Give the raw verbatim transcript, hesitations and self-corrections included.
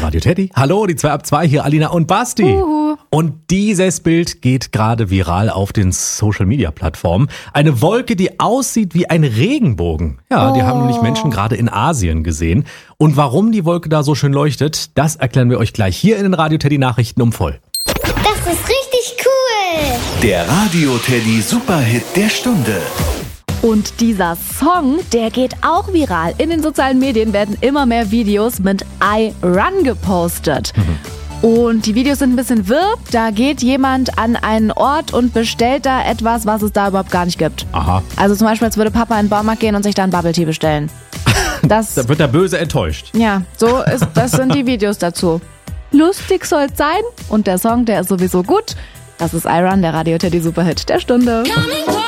Radio Teddy. Hallo, die zwei ab zwei hier, Alina und Basti. Uhu. Und dieses Bild geht gerade viral auf den Social-Media-Plattformen. Eine Wolke, die aussieht wie ein Regenbogen. Ja, die Oh. haben nämlich Menschen gerade in Asien gesehen. Und warum die Wolke da so schön leuchtet, das erklären wir euch gleich hier in den Radio Teddy Nachrichten um voll. Das ist richtig cool. Der Radio Teddy Superhit der Stunde. Und dieser Song, der geht auch viral. In den sozialen Medien werden immer mehr Videos mit I Run gepostet. Mhm. Und die Videos sind ein bisschen wirr. Da geht jemand an einen Ort und bestellt da etwas, was es da überhaupt gar nicht gibt. Aha. Also zum Beispiel, als würde Papa in den Baumarkt gehen und sich da ein Bubble Tea bestellen. Das, Da wird der Böse enttäuscht. ja, so ist, das sind die Videos dazu. Lustig soll's sein und der Song, der ist sowieso gut. Das ist I Run, der Radio Teddy Superhit der Stunde. Coming